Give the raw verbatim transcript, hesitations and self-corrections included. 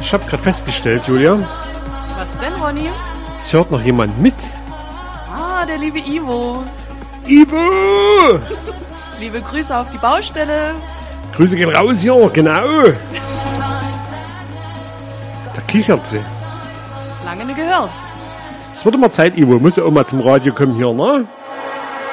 Ich habe gerade festgestellt, Julia. Was denn, Ronny? Es hört noch jemand mit. Ah, der liebe Ivo. Ivo! Liebe Grüße auf die Baustelle. Grüße gehen raus hier, genau. Da kichert sie. Lange nicht gehört. Es wird immer Zeit, Ivo. Muss ja auch mal zum Radio kommen hier, ne?